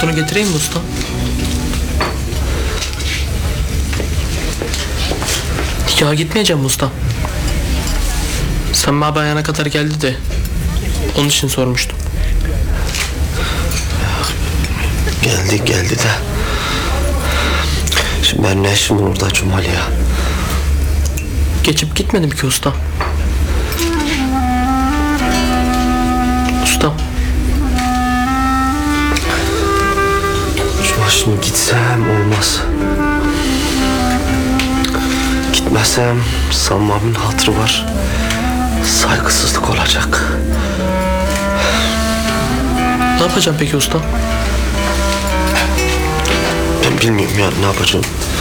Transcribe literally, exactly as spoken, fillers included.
Montunu getireyim mi usta? Nikaha gitmeyeceğim mi usta? Sen bana ayağına kadar geldi de onun için sormuştum. Geldi geldi de. Şimdi ben ne işim var orada Cumali ya? Geçip gitmedim ki usta. Usta. Cuma şimdi gitsem olmaz. Gitmesem Sami abinin hatırı var. Saygısızlık olacak. Ne yapacağım peki usta? Ben bilmiyorum ya ne yapacağım.